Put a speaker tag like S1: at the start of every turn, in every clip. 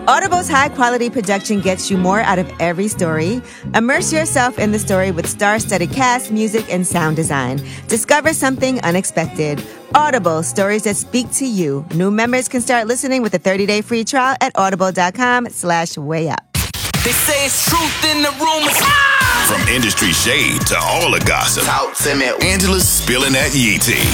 S1: Audible's high-quality production gets you more out of every story. Immerse yourself in the story with star-studded cast, music, and sound design. Discover something unexpected. Audible, stories that speak to you. New members can start listening with a 30-day free trial at audible.com/wayup.
S2: They say it's truth in the rumors.
S3: From industry shade to all the gossip,
S2: Talk to me.
S3: Angela's spilling that yee tea.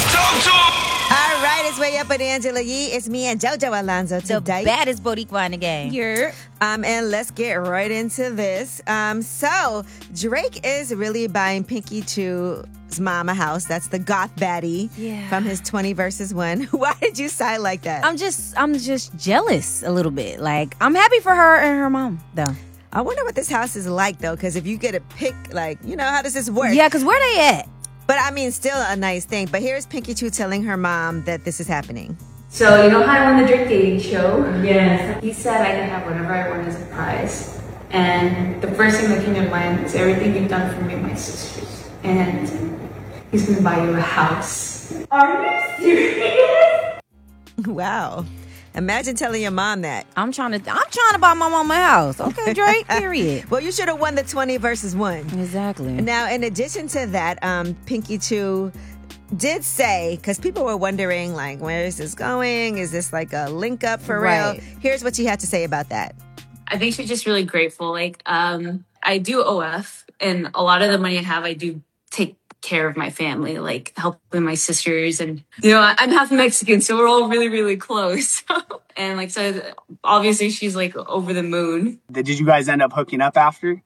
S1: All right, it's Way Up with Angela Yee. It's me and JoJo Alonzo today.
S4: The baddest Boricua in the game.
S1: And let's get right into this. So Drake is really buying Pinky Chew's mom a house. That's the goth baddie from his 20 versus 1. Why did you sigh like that?
S4: I'm just jealous a little bit. Like, I'm happy for her and her mom, though.
S1: I wonder what this house is like, though, because if you get a pick, like, you know, how does this work?
S4: Yeah, because where they at?
S1: But, I mean, still a nice thing. But here's Pinky Chew telling her mom that this is happening.
S5: So, you know how I won the Drake dating show? Yes. He said I can have whatever I want as a prize. And the first thing that came to mind is everything you've done for me and my sisters. And he's gonna buy you a house. Are you serious?
S1: Wow. Imagine telling your mom that.
S4: I'm trying to buy my mom a house. Okay, Drake, period.
S1: Well, you should have won the 20 versus 1.
S4: Exactly.
S1: Now, in addition to that, Pinky Chew did say, because people were wondering, like, where is this going? Is this like a link up for real? Here's what she had to say about that.
S6: I think she's just really grateful. Like, I do OF, and a lot of the money I have, I do take care of my family, like helping my sisters. And, you know, I'm half Mexican, so we're all really, really close. And, like, so obviously she's, like, over the moon.
S7: Did you guys end up hooking up after?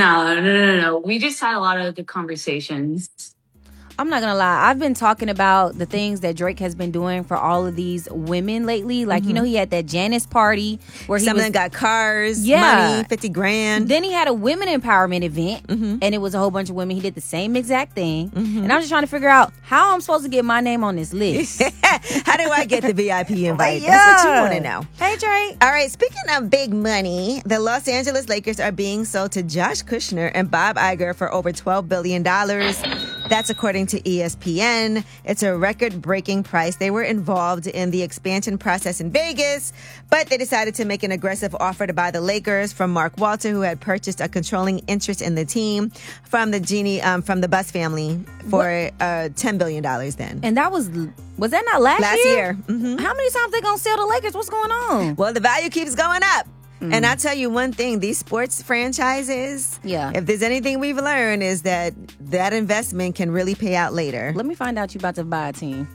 S6: No. We just had a lot of good conversations.
S4: I'm not gonna lie. I've been talking about the things that Drake has been doing for all of these women lately. Like, you know, he had that Janice party where
S1: Some of them got cars, money, 50 grand.
S4: Then he had a women empowerment event, and it was a whole bunch of women. He did the same exact thing. And I'm just trying to figure out how I'm supposed to get my name on this list.
S1: How do I get the VIP invite? That's what you want to know.
S4: Hey, Drake.
S1: All right, speaking of big money, the Los Angeles Lakers are being sold to Josh Kushner and Bob Iger for over $12 billion. That's according to ESPN. It's a record-breaking price. They were involved in the expansion process in Vegas, but they decided to make an aggressive offer to buy the Lakers from Mark Walter, who had purchased a controlling interest in the team from the Buss family for $10 billion then.
S4: And that was that not last
S1: year?
S4: How many times they gonna sell the Lakers? What's going on?
S1: Well, the value keeps going up. And I'll tell you one thing, these sports franchises, if there's anything we've learned is that investment can really pay out later.
S4: Let me find out you about to buy a team.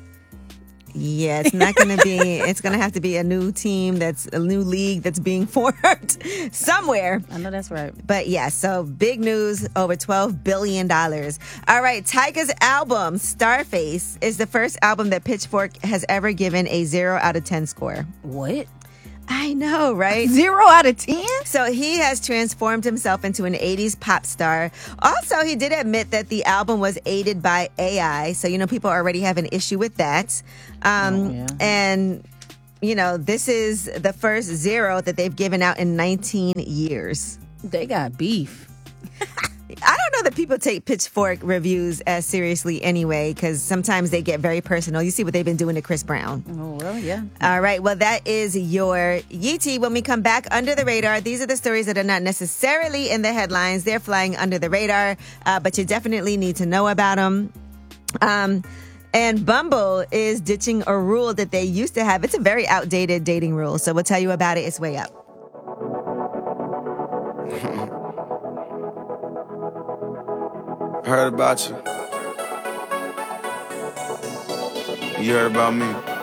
S1: Yeah, it's not going to be, it's going to have to be a new team, that's a new league that's being formed somewhere.
S4: I know that's right.
S1: But yeah, so big news, over $12 billion. All right, Tyga's album, Starface, is the first album that Pitchfork has ever given a 0 out of 10 score.
S4: What?
S1: I know, right?
S4: 0 out of 10?
S1: So he has transformed himself into an 80s pop star. Also, he did admit that the album was aided by AI. So, you know, people already have an issue with that. And, you know, this is the first 0 that they've given out in 19 years.
S4: They got beef.
S1: I don't know that people take Pitchfork reviews as seriously anyway, because sometimes they get very personal. You see what they've been doing to Chris Brown.
S4: Oh, well, yeah.
S1: All right. Well, that is your Yeetie. When we come back, under the radar, these are the stories that are not necessarily in the headlines. They're flying under the radar, but you definitely need to know about them. And Bumble is ditching a rule that they used to have. It's a very outdated dating rule. So we'll tell you about it. It's Way Up.
S8: Heard about you. You heard about me.